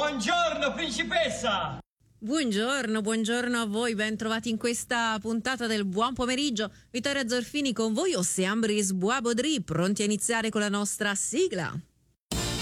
Buongiorno principessa! Buongiorno a voi, ben trovati in questa puntata del Buon Pomeriggio. Vittoria Zorfini con voi, Ocean Brise Bois Baudry, pronti a iniziare con la nostra sigla.